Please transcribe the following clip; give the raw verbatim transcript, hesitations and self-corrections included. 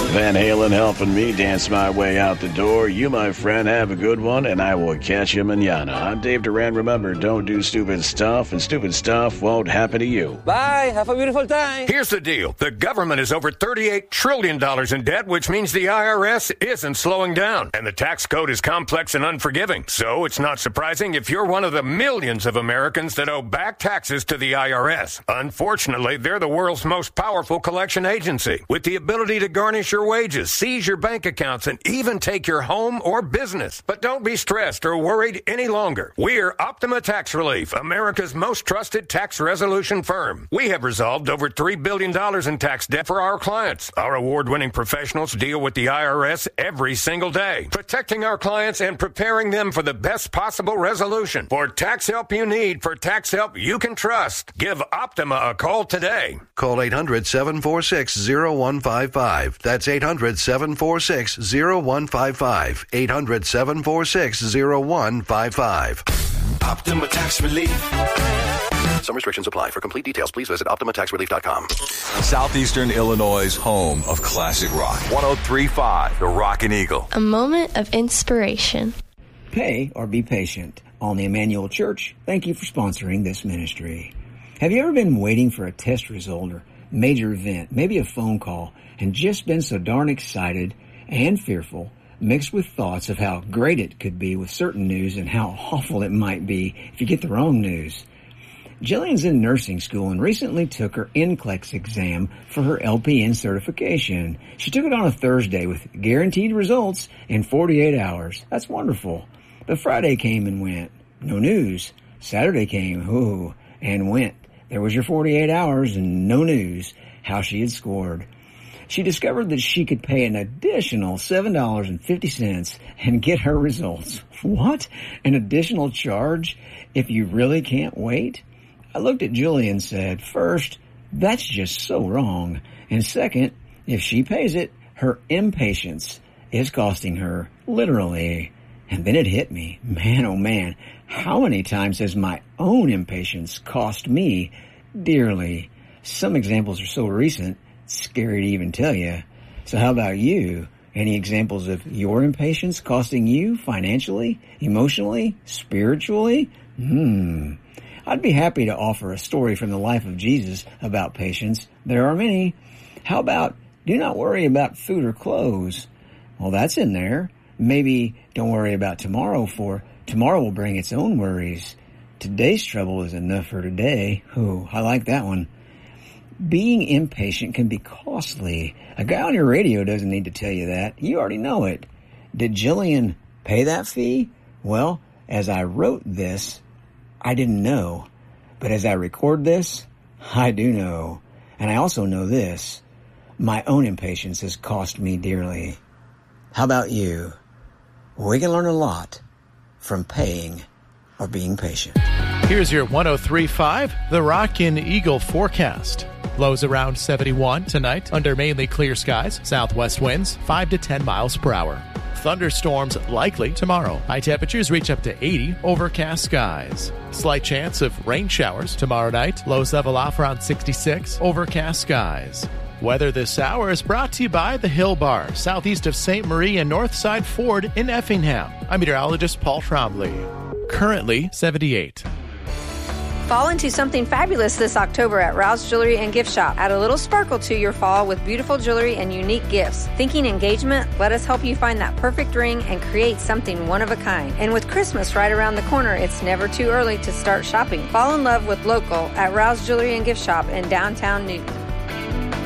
Van Halen helping me dance my way out the door. You, my friend, have a good one, and I will catch you manana. I'm Dave Duran. Remember, don't do stupid stuff, and stupid stuff won't happen to you. Bye. Have a beautiful time. Here's the deal. The government is over thirty-eight trillion dollars in debt, which means the I R S isn't slowing down. And the tax code is complex and unforgiving. So it's not surprising if you're one of the millions of Americans that owe back taxes to the I R S. Unfortunately, they're the world's most powerful collection agency, with the ability to garnish your wages, seize your bank accounts, and even take your home or business. But don't be stressed or worried any longer. We're Optima Tax Relief, America's most trusted tax resolution firm. We have resolved over three billion dollars in tax debt for our clients. Our award-winning professionals deal with the I R S every single day, protecting our clients and preparing them for the best possible resolution. For tax help you need, for tax help you can trust, give Optima a call today. Call eight hundred, seven four six, zero one five five. That's eight hundred, seven four six, zero one five five. eight hundred, seven four six, zero one five five. Optima Tax Relief. Some restrictions apply. For complete details, please visit Optima Tax Relief dot com. Southeastern Illinois' home of classic rock. one oh three point five, The Rockin' Eagle. A moment of inspiration. Pay or be patient. On the Emmanuel Church, thank you for sponsoring this ministry. Have you ever been waiting for a test result or major event, maybe a phone call, and just been so darn excited and fearful, mixed with thoughts of how great it could be with certain news and how awful it might be if you get the wrong news? Jillian's in nursing school and recently took her N C L E X exam for her L P N certification. She took it on a Thursday with guaranteed results in forty-eight hours. That's wonderful. But Friday came and went. No news. Saturday came, ooh, and went. There was your forty-eight hours and no news how she had scored. She discovered that she could pay an additional seven dollars and fifty cents and get her results. What? An additional charge if you really can't wait? I looked at Julie and said, first, that's just so wrong. And second, if she pays it, her impatience is costing her, literally. And then it hit me. Man, oh man, how many times has my own impatience cost me dearly? Some examples are so recent, it's scary to even tell you. So how about you? Any examples of your impatience costing you financially, emotionally, spiritually? Hmm. I'd be happy to offer a story from the life of Jesus about patience. There are many. How about do not worry about food or clothes? Well, that's in there. Maybe don't worry about tomorrow, for tomorrow will bring its own worries. Today's trouble is enough for today. Oh, I like that one. Being impatient can be costly. A guy on your radio doesn't need to tell you that. You already know it. Did Jillian pay that fee? Well, as I wrote this, I didn't know. But as I record this, I do know. And I also know this. My own impatience has cost me dearly. How about you? We can learn a lot from paying or being patient. Here's your one oh three point five, The Rockin' Eagle forecast. Lows around seventy-one tonight under mainly clear skies. Southwest winds five to ten miles per hour. Thunderstorms likely tomorrow. High temperatures reach up to eighty, overcast skies. Slight chance of rain showers tomorrow night. Lows level off around sixty-six, overcast skies. Weather this hour is brought to you by the Hill Bar, southeast of Saint Marie and Northside Ford in Effingham. I'm meteorologist Paul Trombley. Currently seventy-eight. Fall into something fabulous this October at Rouse Jewelry and Gift Shop. Add a little sparkle to your fall with beautiful jewelry and unique gifts. Thinking engagement? Let us help you find that perfect ring and create something one of a kind. And with Christmas right around the corner, it's never too early to start shopping. Fall in love with local at Rouse Jewelry and Gift Shop in downtown Newton.